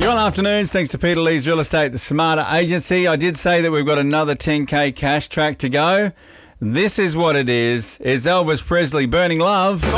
Good afternoons. Thanks to Peter Lee's Real Estate, the Smarter Agency. I did say that we've got another 10K cash track to go. This is what it is. It's Elvis Presley, Burning Love.